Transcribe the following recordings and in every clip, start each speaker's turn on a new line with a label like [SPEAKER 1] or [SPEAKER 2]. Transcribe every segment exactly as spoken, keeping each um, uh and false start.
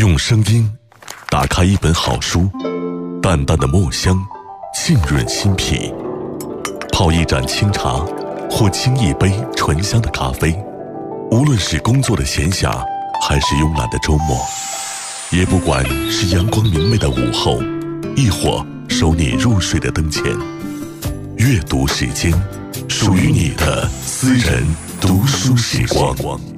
[SPEAKER 1] 用声音打开一本好书，淡淡的墨香浸润心脾，泡一盏清茶或沏一杯醇香的咖啡，无论是工作的闲暇还是慵懒的周末，也不管是阳光明媚的午后，亦或收你入睡的灯前，阅读时间，属于你的私人读书时光。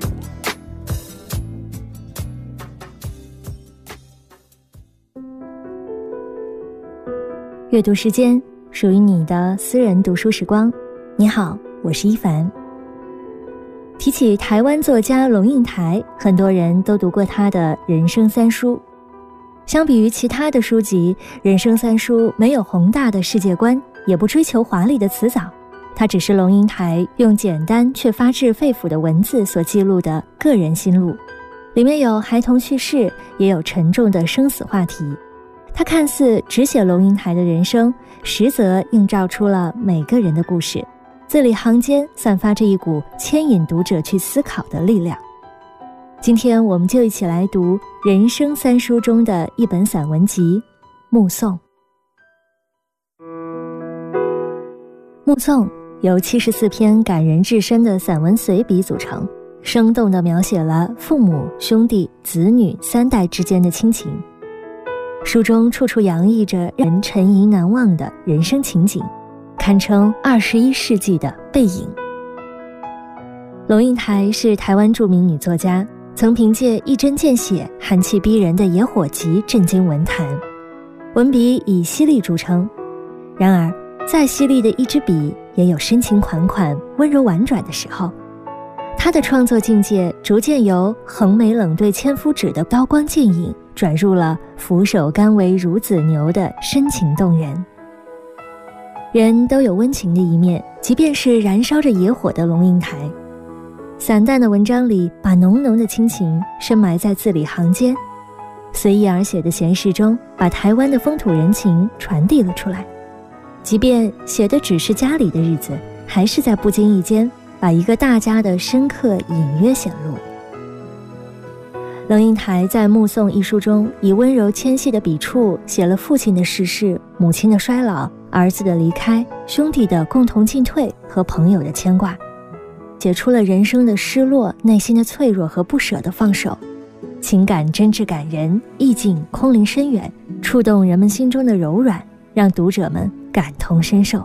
[SPEAKER 2] 阅读时间，属于你的私人读书时光。你好，我是一凡。提起台湾作家龙应台，很多人都读过他的人生三书。相比于其他的书籍，人生三书没有宏大的世界观，也不追求华丽的辞藻，它只是龙应台用简单却发自肺腑的文字所记录的个人心路。里面有孩童趣事，也有沉重的生死话题。他看似只写龙应台的人生，实则映照出了每个人的故事，字里行间散发着一股牵引读者去思考的力量。今天我们就一起来读人生三书中的一本散文集《目送》。《目送》由七十四篇感人至深的散文随笔组成，生动地描写了父母、兄弟、子女三代之间的亲情。书中处处洋溢着让人沉吟难忘的人生情景，堪称二十一世纪的背影。龙应台是台湾著名女作家，曾凭借一针见血、寒气逼人的《野火集》震惊文坛，文笔以犀利著称。然而，再犀利的一支笔，也有深情款款、温柔婉转的时候。她的创作境界逐渐由横眉冷对千夫指的刀光剑影，转入了俯首甘为孺子牛的深情动人。人都有温情的一面，即便是燃烧着野火的龙应台。散淡的文章里，把浓浓的亲情深埋在字里行间，随意而写的闲事中，把台湾的风土人情传递了出来。即便写的只是家里的日子，还是在不经意间把一个大家的深刻隐约显露。龙应台在《目送》一书中，以温柔纤细的笔触写了父亲的逝世、母亲的衰老、儿子的离开、兄弟的共同进退和朋友的牵挂，写出了人生的失落、内心的脆弱和不舍的放手，情感真挚感人，意境空灵深远，触动人们心中的柔软，让读者们感同身受。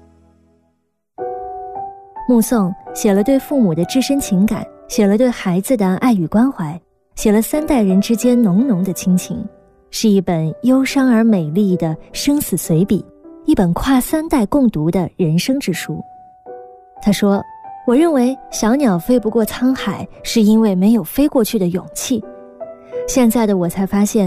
[SPEAKER 2] 目送写了对父母的至深情感，写了对孩子的爱与关怀，写了三代人之间浓浓的亲情，是一本忧伤而美丽的生死随笔，一本跨三代共读的人生之书。他说，我认为小鸟飞不过沧海，是因为没有飞过去的勇气。现在的我才发现，